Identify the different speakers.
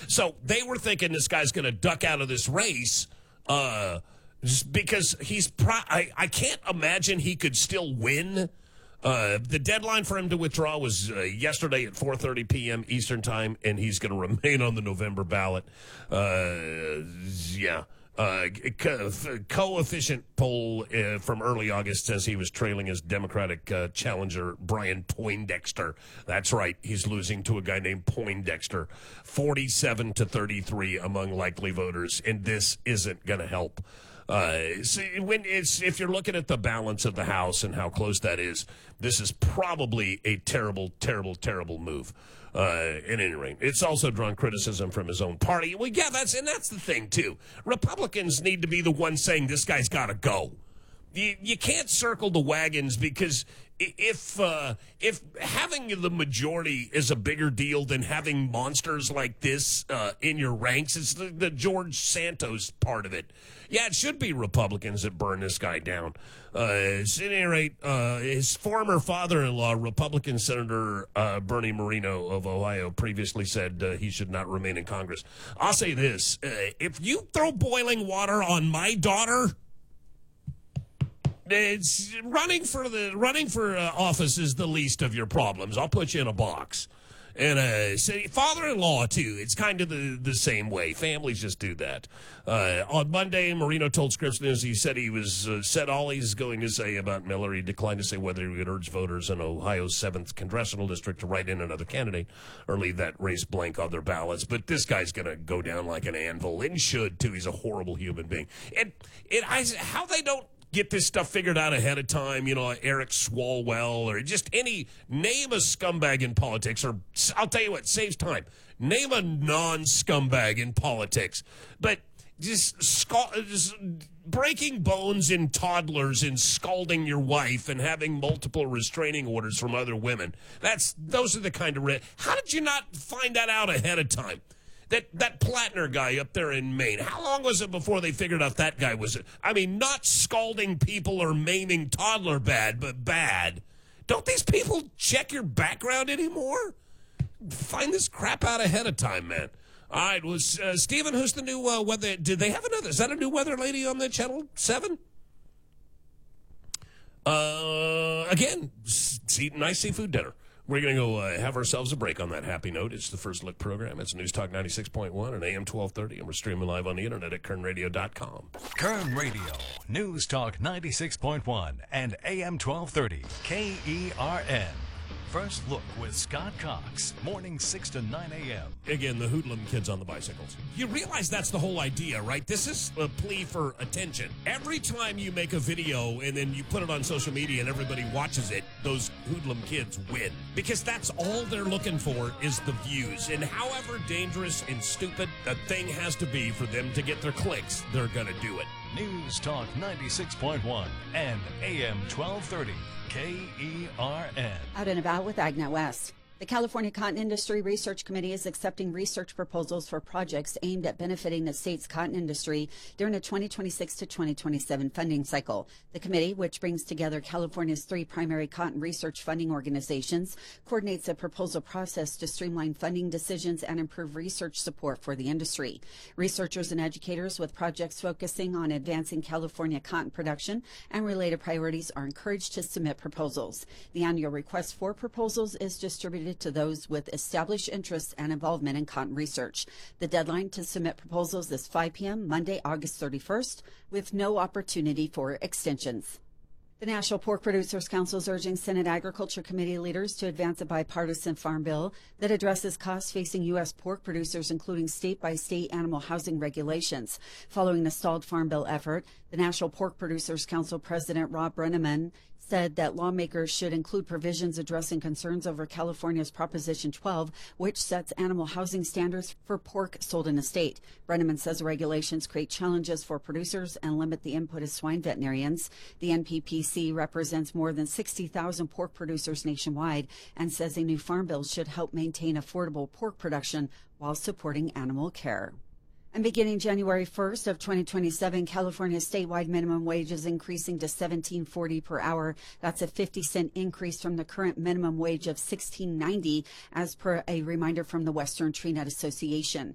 Speaker 1: So they were thinking this guy's going to duck out of this race just because I can't imagine he could still win. The deadline for him to withdraw was yesterday at 4:30 p.m. Eastern Time, and he's going to remain on the November ballot. Coefficient poll from early August says he was trailing his Democratic challenger, Brian Poindexter. That's right. He's losing to a guy named Poindexter, 47-33 among likely voters, and this isn't going to help. If you're looking at the balance of the House and how close that is, this is probably a terrible, terrible, terrible move. At any rate, it's also drawn criticism from his own party. Well, yeah, that's the thing too. Republicans need to be the ones saying this guy's got to go. You can't circle the wagons, because if having the majority is a bigger deal than having monsters like this in your ranks, it's the George Santos part of it. Yeah, it should be Republicans that burn this guy down. At any rate, his former father-in-law, Republican Senator Bernie Moreno of Ohio, previously said he should not remain in Congress. I'll say this: if you throw boiling water on my daughter, it's running for office is the least of your problems. I'll put you in a box. And father-in-law, too. It's kind of the same way. Families just do that. On Monday, Moreno told Scripps News he said he was said all he's going to say about Miller. He declined to say whether he would urge voters in Ohio's 7th congressional district to write in another candidate or leave that race blank on their ballots. But this guy's going to go down like an anvil, and should, too. He's a horrible human being. How they don't get this stuff figured out ahead of time, Eric Swalwell, or just name a scumbag in politics, or I'll tell you what, saves time. Name a non-scumbag in politics. But just breaking bones in toddlers and scalding your wife and having multiple restraining orders from other women. Those are the kind of... How did you not find that out ahead of time? That Plattner guy up there in Maine, how long was it before they figured out that guy was... not scalding people or maiming toddler bad, but bad. Don't these people check your background anymore? Find this crap out ahead of time, man. All right, was Stephen, who's the new weather... Did they have another... Is that a new weather lady on the Channel 7? Again, nice seafood dinner. We're going to go have ourselves a break on that happy note. It's the First Look program. It's News Talk 96.1 and AM 1230, and we're streaming live on the internet at KernRadio.com.
Speaker 2: Kern Radio, News Talk 96.1 and AM 1230, KERN. First Look with Scott Cox, morning 6 to 9 a.m.
Speaker 1: Again, the hoodlum kids on the bicycles. You realize that's the whole idea, right? This is a plea for attention. Every time you make a video and then you put it on social media and everybody watches it, those hoodlum kids win. Because that's all they're looking for is the views. And however dangerous and stupid a thing has to be for them to get their clicks, they're going to do it.
Speaker 2: News Talk 96.1 and AM 1230. KERN.
Speaker 3: Out and about with Agnet West. The California Cotton Industry Research Committee is accepting research proposals for projects aimed at benefiting the state's cotton industry during the 2026 to 2027 funding cycle. The committee, which brings together California's 3 primary cotton research funding organizations, coordinates a proposal process to streamline funding decisions and improve research support for the industry. Researchers and educators with projects focusing on advancing California cotton production and related priorities are encouraged to submit proposals. The annual request for proposals is distributed to those with established interests and involvement in cotton research. The deadline to submit proposals is 5 p.m. Monday, August 31st, with no opportunity for extensions. The National Pork Producers Council is urging Senate Agriculture Committee leaders to advance a bipartisan farm bill that addresses costs facing U.S. pork producers, including state-by-state animal housing regulations. Following a stalled farm bill effort, the National Pork Producers Council President Rob Brenneman said that lawmakers should include provisions addressing concerns over California's Proposition 12, which sets animal housing standards for pork sold in the state. Brenneman says the regulations create challenges for producers and limit the input of swine veterinarians. The NPPC represents more than 60,000 pork producers nationwide and says a new farm bill should help maintain affordable pork production while supporting animal care. And beginning January 1st of 2027, California's statewide minimum wage is increasing to $17.40 per hour. That's a 50-cent increase from the current minimum wage of $16.90, as per a reminder from the Western Tree Nut Association.